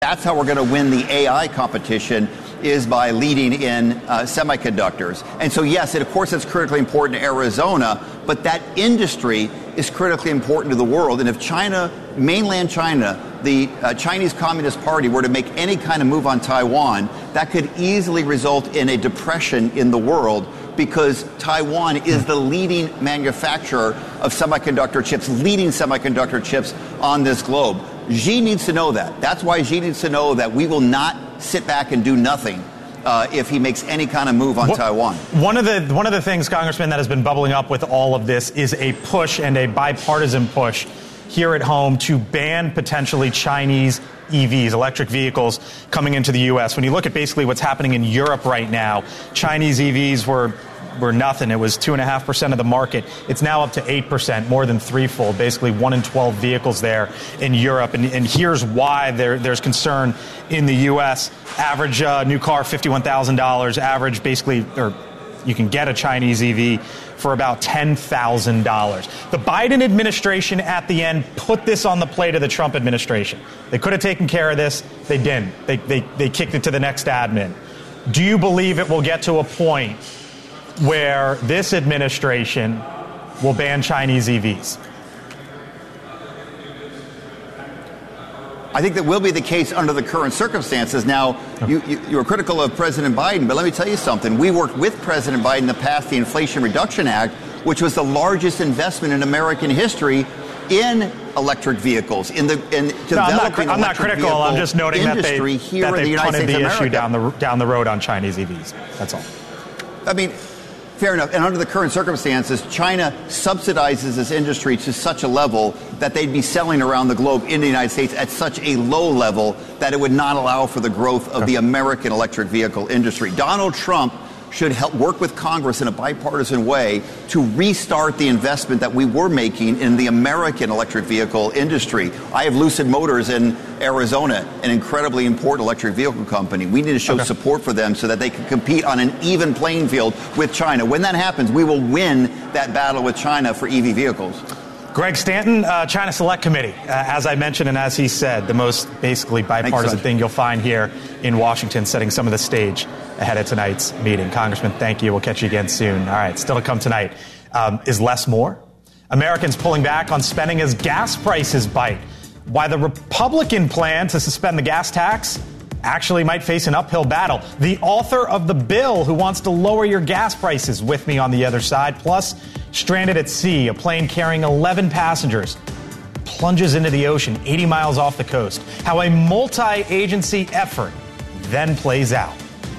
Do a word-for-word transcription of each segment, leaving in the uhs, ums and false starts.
That's how we're going to win the A I competition, is by leading in uh, semiconductors. And so, yes, it, of course, it's critically important to Arizona, but that industry is critically important to the world. And if China, mainland China, the uh, Chinese Communist Party were to make any kind of move on Taiwan, that could easily result in a depression in the world, because Taiwan is the leading manufacturer of semiconductor chips, leading semiconductor chips on this globe. Xi needs to know that. That's why Xi needs to know that we will not sit back and do nothing uh, if he makes any kind of move on what, Taiwan. One of the one of the things, Congressman, that has been bubbling up with all of this is a push, and a bipartisan push here at home, to ban potentially Chinese E Vs, electric vehicles, coming into the U S. When you look at basically what's happening in Europe right now, Chinese E Vs were were nothing. It was two and a half percent of the market. It's now up to eight percent, more than threefold, basically one in twelve vehicles there in Europe. And, and here's why there, there's concern in the U S. Average uh, new car, fifty-one thousand dollars. Average, basically, or you can get a Chinese E V for about ten thousand dollars. The Biden administration at the end put this on the plate of the Trump administration. They could have taken care of this. They didn't. They, they, they kicked it to the next admin. Do you believe it will get to a point where this administration will ban Chinese E Vs? I think that will be the case under the current circumstances. Now, you, you, you were critical of President Biden, but let me tell you something. We worked with President Biden to pass the Inflation Reduction Act, which was the largest investment in American history in electric vehicles, in the in developing no, I'm not, cri- I'm not critical. I'm just noting that they, here that in the they United punted States the of issue down the down the road on Chinese E Vs. That's all. I mean, fair enough. And under the current circumstances, China subsidizes this industry to such a level that they'd be selling around the globe in the United States at such a low level that it would not allow for the growth of the American electric vehicle industry. Donald Trump should help work with Congress in a bipartisan way to restart the investment that we were making in the American electric vehicle industry. I have Lucid Motors in Arizona, an incredibly important electric vehicle company. We need to show okay. support for them so that they can compete on an even playing field with China. When that happens, we will win that battle with China for E V vehicles. Greg Stanton, uh, China Select Committee, uh, as I mentioned and as he said, the most basically bipartisan thing you'll find here in Washington, setting some of the stage ahead of tonight's meeting. Congressman, thank you. We'll catch you again soon. All right, still to come tonight. Um, is less more? Americans pulling back on spending as gas prices bite. Why the Republican plan to suspend the gas tax actually might face an uphill battle. The author of the bill who wants to lower your gas prices with me on the other side. Plus, stranded at sea, a plane carrying eleven passengers plunges into the ocean eighty miles off the coast. How a multi-agency effort then plays out.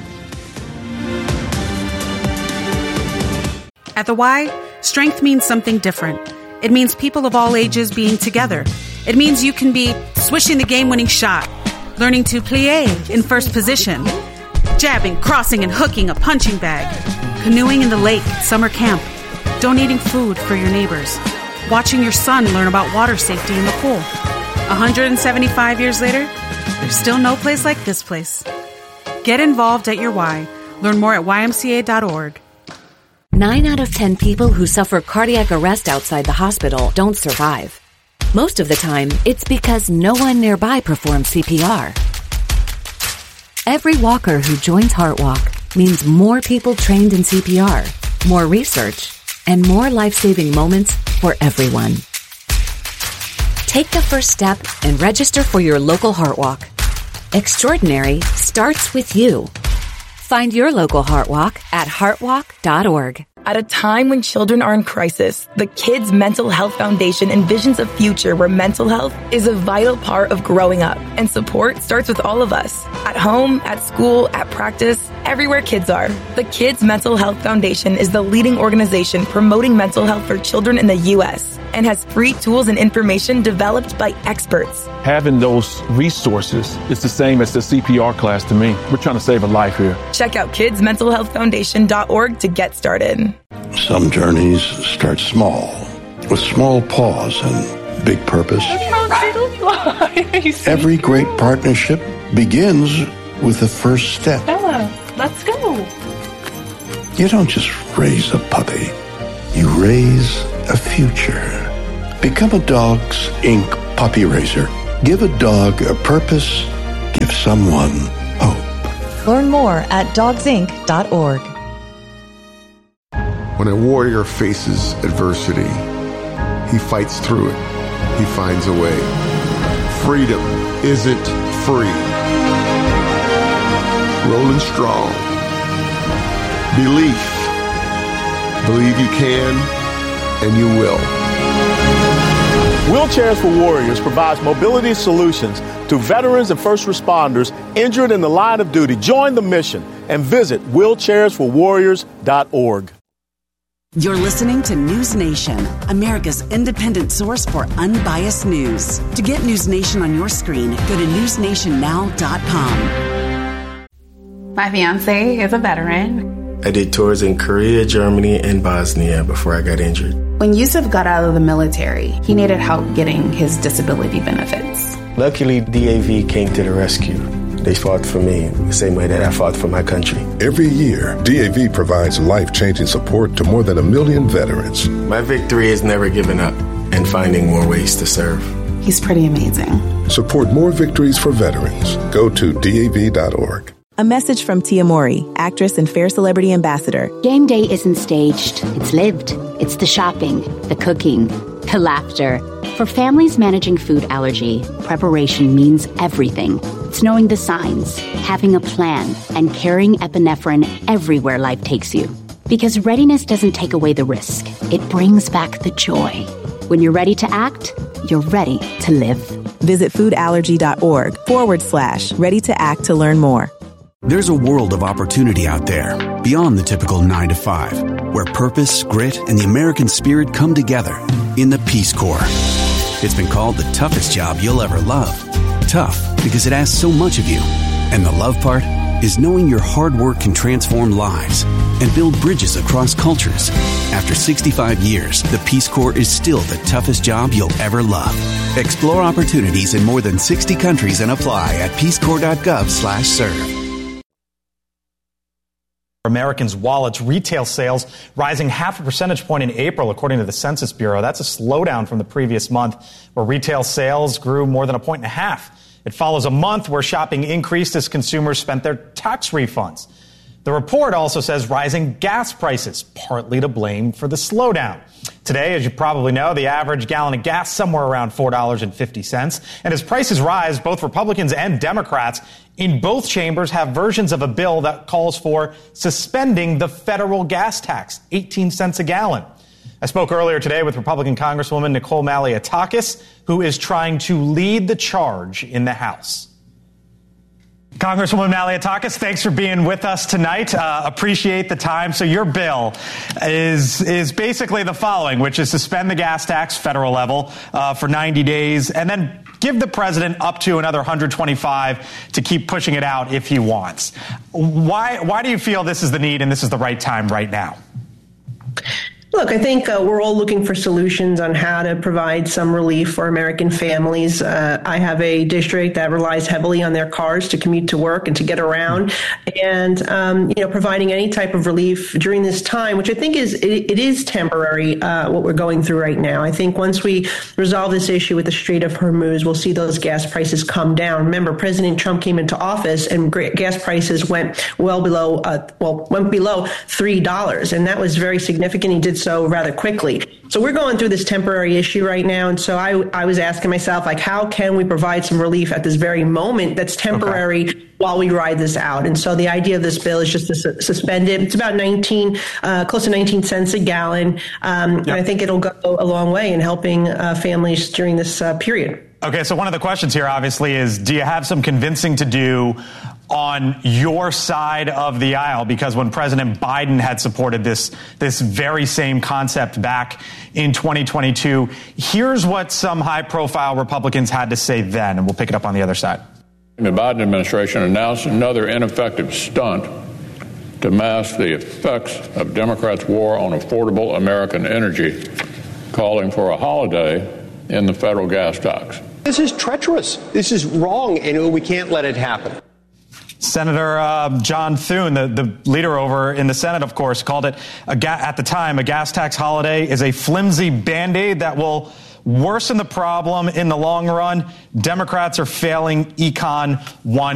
At the Y, strength means something different. It means people of all ages being together. It means you can be swishing the game-winning shot, learning to plie in first position, jabbing, crossing, and hooking a punching bag, canoeing in the lake at summer camp, donating food for your neighbors, watching your son learn about water safety in the pool. one hundred seventy-five years later, there's still no place like this place. Get involved at your Y. Learn more at Y M C A dot org. Nine out of ten people who suffer cardiac arrest outside the hospital don't survive. Most of the time, it's because no one nearby performs C P R. Every walker who joins HeartWalk means more people trained in C P R, more research, and more life-saving moments for everyone. Take the first step and register for your local HeartWalk. Extraordinary starts with you. Find your local HeartWalk at heartwalk dot org. At a time when children are in crisis, the Kids Mental Health Foundation envisions a future where mental health is a vital part of growing up, and support starts with all of us. At home, at school, at practice, everywhere kids are. The Kids Mental Health Foundation is the leading organization promoting mental health for children in the U S and has free tools and information developed by experts. Having those resources is the same as the C P R class to me. We're trying to save a life here. Check out kids mental health foundation dot org to get started. Some journeys start small, with small pause and big purpose. Every great partnership begins with the first step. Bella, let's go. You don't just raise a puppy. You raise a future. Become a Dogs Incorporated puppy raiser. Give a dog a purpose Give someone hope. Learn more at dogs inc dot org. When a warrior faces adversity, he fights through it. He finds a way. Freedom isn't free. Rolling strong. Belief. Believe you can, and you will. Wheelchairs for Warriors provides mobility solutions to veterans and first responders injured in the line of duty. Join the mission and visit wheelchairs for warriors dot org. You're listening to News Nation, America's independent source for unbiased news. To get News Nation on your screen, go to news nation now dot com. My fiance is a veteran. I did tours in Korea, Germany, and Bosnia before I got injured. When Yusuf got out of the military, he needed help getting his disability benefits. Luckily, D A V came to the rescue. They fought for me the same way that I fought for my country. Every year, D A V provides life-changing support to more than a million veterans. My victory is never giving up and finding more ways to serve. He's pretty amazing. Support more victories for veterans. Go to D A V dot org. A message from Tia Mori, actress and Fair Celebrity Ambassador. Game day isn't staged, it's lived. It's the shopping, the cooking, the laughter. For families managing food allergy, preparation means everything. It's knowing the signs, having a plan, and carrying epinephrine everywhere life takes you. Because readiness doesn't take away the risk, it brings back the joy. When you're ready to act, you're ready to live. Visit foodallergy.org forward slash ready to act to learn more. There's a world of opportunity out there, beyond the typical nine to five, where purpose, grit, and the American spirit come together in the Peace Corps. It's been called the toughest job you'll ever love. Tough because it asks so much of you. And the love part is knowing your hard work can transform lives and build bridges across cultures. After sixty-five years, the Peace Corps is still the toughest job you'll ever love. Explore opportunities in more than sixty countries and apply at peace corps dot gov slash serve. Americans' wallets, retail sales rising half a percentage point in April, according to the Census Bureau. That's a slowdown from the previous month, where retail sales grew more than a point and a half. It follows a month where shopping increased as consumers spent their tax refunds. The report also says rising gas prices, partly to blame for the slowdown. Today, as you probably know, the average gallon of gas somewhere around four dollars and fifty cents. And as prices rise, both Republicans and Democrats in both chambers have versions of a bill that calls for suspending the federal gas tax, eighteen cents a gallon. I spoke earlier today with Republican Congresswoman Nicole Malliotakis, who is trying to lead the charge in the House. Congresswoman Malliotakis, thanks for being with us tonight. Uh, appreciate the time. So your bill is is basically the following, which is suspend the gas tax federal level uh, for ninety days, and then give the president up to another one hundred twenty-five to keep pushing it out if he wants. Why why do you feel this is the need and this is the right time right now? Look, I think uh, we're all looking for solutions on how to provide some relief for American families. Uh, I have a district that relies heavily on their cars to commute to work and to get around, and um, you know, providing any type of relief during this time, which I think is it, it is temporary. Uh, what we're going through right now, I think once we resolve this issue with the Strait of Hormuz, we'll see those gas prices come down. Remember, President Trump came into office and gas prices went well below, uh, well, went below three dollars, and that was very significant. He did so rather quickly. So we're going through this temporary issue right now. And so I, I was asking myself, like, how can we provide some relief at this very moment that's temporary okay. while we ride this out? And so the idea of this bill is just to su- suspend it. It's about nineteen, uh, close to nineteen cents a gallon. Um, yep. And I think it'll go a long way in helping uh, families during this uh, period. Okay, so one of the questions here, obviously, is do you have some convincing to do on your side of the aisle? Because when President Biden had supported this this very same concept back in twenty twenty-two, here's what some high-profile Republicans had to say then, and we'll pick it up on the other side. The Biden administration announced another ineffective stunt to mask the effects of Democrats' war on affordable American energy, calling for a holiday in the federal gas tax. This is treacherous. This is wrong, and we can't let it happen. Senator uh, John Thune, the, the leader over in the Senate, of course, called it, a ga- at the time, a gas tax holiday is a flimsy Band-Aid that will worsen the problem in the long run. Democrats are failing Econ one